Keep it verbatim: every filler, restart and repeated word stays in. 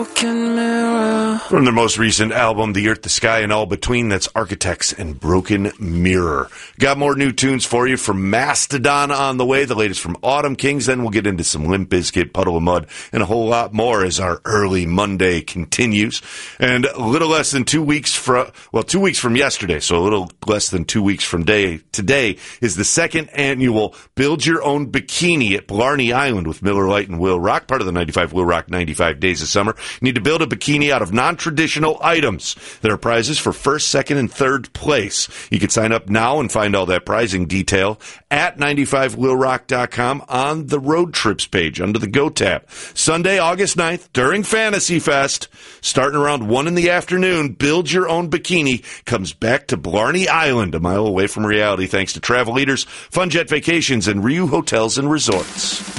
From their most recent album, The Earth, the Sky, and All Between, that's Architects and Broken Mirror. Got more new tunes for you from Mastodon on the way, the latest from Autumn Kings. Then we'll get into some Limp Bizkit, Puddle of Mud, and a whole lot more as our early Monday continues. And a little less than two weeks from, well, two weeks from yesterday, so a little less than two weeks from day today, is the second annual Build Your Own Bikini at Blarney Island with Miller Lite and Will Rock, part of the ninety-five Will Rock ninety-five Days of Summer. You need to build a bikini out of non-traditional items. There are prizes for first, second, and third place. You can sign up now and find all that prizing detail at ninety-five will rock dot com on the road trips page under the Go tab. Sunday, August ninth, during Fantasy Fest, starting around one in the afternoon, Build Your Own Bikini comes back to Blarney Island, a mile away from reality, thanks to Travel Leaders, Fun Jet Vacations, and Ryu Hotels and Resorts.